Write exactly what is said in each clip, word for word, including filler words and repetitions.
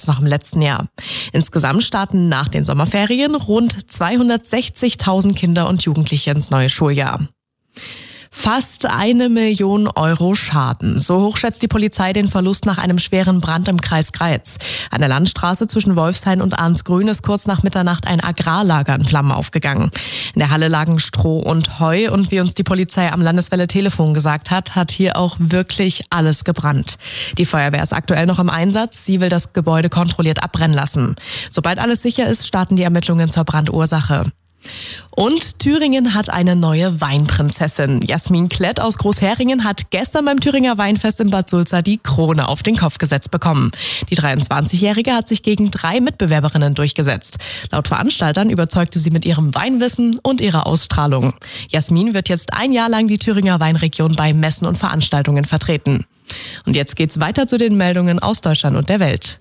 als noch im letzten Jahr. Insgesamt starten nach den Sommerferien rund zweihundertsechzigtausend Kinder und Jugendliche ins neue Schuljahr. Fast eine Million Euro Schaden. So hoch schätzt die Polizei den Verlust nach einem schweren Brand im Kreis Greiz. An der Landstraße zwischen Wolfshain und Arnsgrün ist kurz nach Mitternacht ein Agrarlager in Flammen aufgegangen. In der Halle lagen Stroh und Heu und wie uns die Polizei am Landeswelle Telefon gesagt hat, hat hier auch wirklich alles gebrannt. Die Feuerwehr ist aktuell noch im Einsatz. Sie will das Gebäude kontrolliert abbrennen lassen. Sobald alles sicher ist, starten die Ermittlungen zur Brandursache. Und Thüringen hat eine neue Weinprinzessin. Jasmin Klett aus Großheringen hat gestern beim Thüringer Weinfest in Bad Sulza die Krone auf den Kopf gesetzt bekommen. Die dreiundzwanzigjährige hat sich gegen drei Mitbewerberinnen durchgesetzt. Laut Veranstaltern überzeugte sie mit ihrem Weinwissen und ihrer Ausstrahlung. Jasmin wird jetzt ein Jahr lang die Thüringer Weinregion bei Messen und Veranstaltungen vertreten. Und jetzt geht's weiter zu den Meldungen aus Deutschland und der Welt.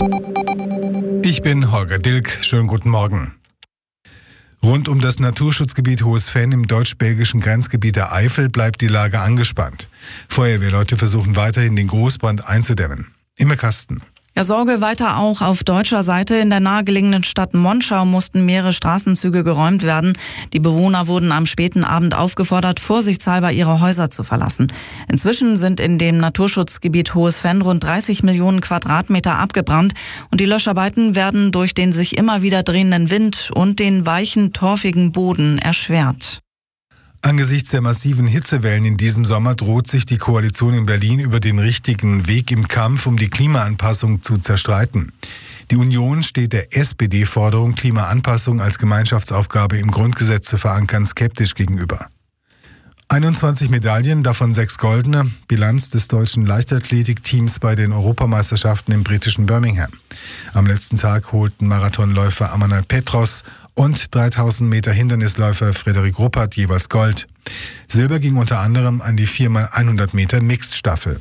Ich bin Holger Dilk. Schönen guten Morgen. Rund um das Naturschutzgebiet Hohes Venn im deutsch-belgischen Grenzgebiet der Eifel bleibt die Lage angespannt. Feuerwehrleute versuchen weiterhin, den Großbrand einzudämmen. Imme Kasten. Ja, Sorge weiter auch auf deutscher Seite. In der nahegelegenen Stadt Monschau mussten mehrere Straßenzüge geräumt werden. Die Bewohner wurden am späten Abend aufgefordert, vorsichtshalber ihre Häuser zu verlassen. Inzwischen sind in dem Naturschutzgebiet Hohes Venn rund dreißig Millionen Quadratmeter abgebrannt und die Löscharbeiten werden durch den sich immer wieder drehenden Wind und den weichen, torfigen Boden erschwert. Angesichts der massiven Hitzewellen in diesem Sommer droht sich die Koalition in Berlin über den richtigen Weg im Kampf um die Klimaanpassung zu zerstreiten. Die Union steht der S P D-Forderung, Klimaanpassung als Gemeinschaftsaufgabe im Grundgesetz zu verankern, skeptisch gegenüber. einundzwanzig Medaillen, davon sechs goldene, Bilanz des deutschen Leichtathletikteams bei den Europameisterschaften im britischen Birmingham. Am letzten Tag holten Marathonläufer Amanal Petros und dreitausend Meter Hindernisläufer Frederik Ruppert jeweils Gold. Silber ging unter anderem an die vier mal hundert Meter Mixed-Staffel.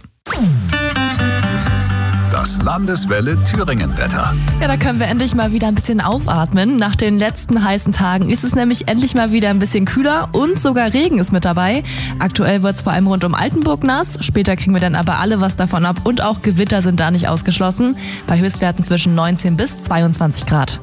Das Landeswelle Thüringen-Wetter. Ja, da können wir endlich mal wieder ein bisschen aufatmen. Nach den letzten heißen Tagen ist es nämlich endlich mal wieder ein bisschen kühler und sogar Regen ist mit dabei. Aktuell wird es vor allem rund um Altenburg nass. Später kriegen wir dann aber alle was davon ab und auch Gewitter sind da nicht ausgeschlossen. Bei Höchstwerten zwischen neunzehn bis zweiundzwanzig Grad.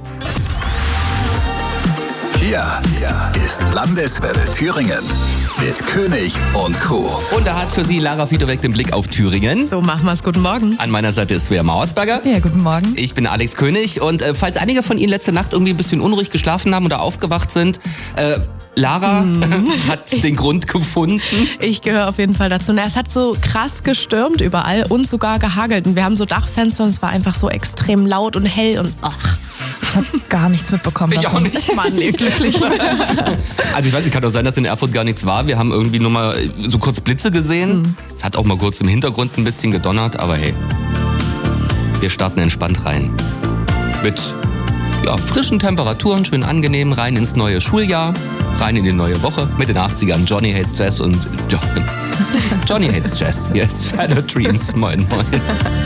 Hier ist Landeswelle Thüringen mit König und Co. Und da hat für Sie Lara Fiedorek den Blick auf Thüringen. So machen wir's. Guten Morgen. An meiner Seite ist Svea Mauersberger. Ja, guten Morgen. Ich bin Alex König und äh, falls einige von Ihnen letzte Nacht irgendwie ein bisschen unruhig geschlafen haben oder aufgewacht sind, äh, Lara mm. hat den Grund gefunden. Ich gehöre auf jeden Fall dazu. Na, es hat so krass gestürmt überall und sogar gehagelt. Und wir haben so Dachfenster und es war einfach so extrem laut und hell und ach. Ich habe gar nichts mitbekommen. Ich davon. auch nicht. Mann, nee, glücklich. Also ich weiß, es kann auch sein, dass in Erfurt gar nichts war. Wir haben irgendwie nur mal so kurz Blitze gesehen. Mhm. Es hat auch mal kurz im Hintergrund ein bisschen gedonnert, aber hey, wir starten entspannt rein. Mit ja, frischen Temperaturen, schön angenehm, rein ins neue Schuljahr, rein in die neue Woche mit den achtzigern. Johnny Hates Jazz und ja, Johnny Hates Jazz. Yes, Shadow Dreams. Moin, moin.